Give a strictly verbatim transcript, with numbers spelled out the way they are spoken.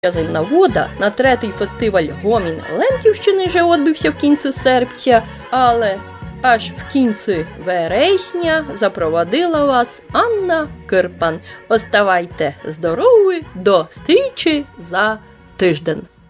Зимна вода на третій фестиваль Гомін Лемківщини вже відбився в кінці серпня, але аж в кінці вересня запровадила вас Анна Кирпан. Оставайте здорові, до зустрічі за тиждень.